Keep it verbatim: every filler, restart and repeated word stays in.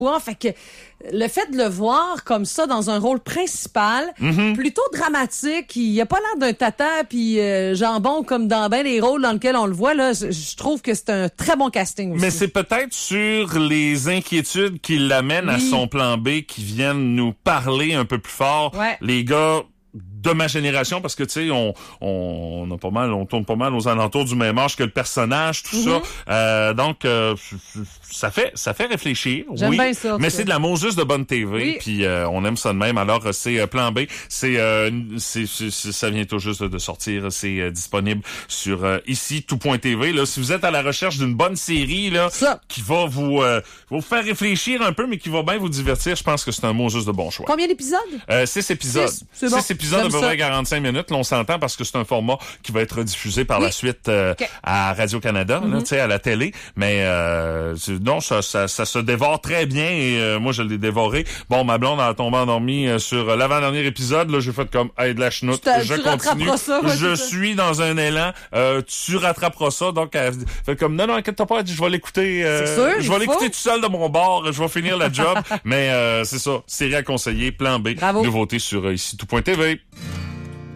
Ouais, fait que le fait de le voir comme ça dans un rôle principal, mm-hmm. plutôt dramatique, il a pas l'air d'un tata puis euh, jambon comme dans ben les rôles dans lesquels on le voit là, je trouve que c'est un très bon casting aussi. Mais c'est peut-être sur les inquiétudes qui l'amènent oui. à son plan B qui viennent nous parler un peu plus fort. Ouais. Les gars de ma génération, parce que tu sais, on, on, on a pas mal, on tourne pas mal aux alentours du même âge que le personnage, tout mm-hmm. ça. Euh, donc, euh, ça fait, ça fait réfléchir. J'aime oui, bien ça. Mais c'est de la Moses de bonne T V, oui. puis euh, on aime ça de même. Alors, c'est euh, Plan B, c'est, euh, c'est, c'est, ça vient tout juste de sortir, c'est euh, disponible sur euh, ici tout point T V. Là, si vous êtes à la recherche d'une bonne série là, ça. qui va vous, euh, vous faire réfléchir un peu, mais qui va bien vous divertir, je pense que c'est un Moses de bon choix. Combien d'épisodes euh, Six épisodes. Six, c'est bon. Six épisodes. À peu près quarante-cinq minutes, là, on s'entend parce que c'est un format qui va être diffusé par oui. la suite euh, okay. à Radio-Canada, mm-hmm. tu sais, à la télé. Mais euh, non, ça, ça, ça se dévore très bien et euh, moi, je l'ai dévoré. Bon, ma blonde a tombé endormie euh, sur l'avant-dernier épisode. Là, j'ai fait comme, hey, de la chenoute. Je tu continue. Ça, ouais, je suis dans un élan. Euh, tu rattraperas ça. Donc, elle fait comme, non, non, inquiète-toi pas. Je vais l'écouter. Euh, c'est sûr, je vais l'écouter tout seul de mon bord. Je vais finir la job. Mais euh, c'est ça. Série à conseiller. Plan B. Bravo. Nouveauté sur euh, ici tout point T V.